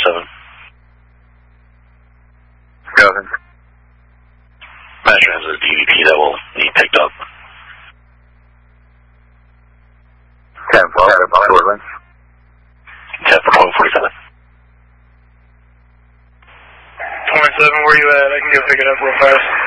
27. Go ahead. Master has a DVP that will need picked up. 10-12, short length. 10 for 1247. 27, where you at? I can go pick it up real fast.